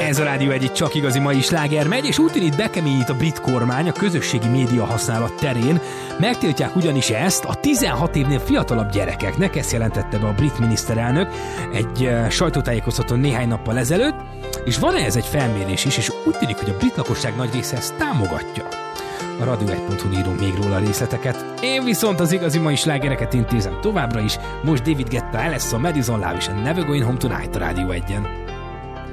Ez a Rádió egy csak igazi mai sláger megy, és úgy tűnik bekeményít a brit kormány a közösségi média használat terén. Megtiltják ugyanis ezt a 16 évnél fiatalabb gyerekeknek, ezt jelentette be a brit miniszterelnök egy sajtótájékoztatón néhány nappal ezelőtt, és van ehhez egy felmérés is, és úgy tűnik, hogy a brit lakosság nagy része ezt támogatja. A Radio1.hu írunk még róla részleteket. Én viszont az igazi mai slágereket intézem továbbra is. Most David Guetta, Alessa, Madison Love és a Never Going Home Tonight a Rádió 1-en.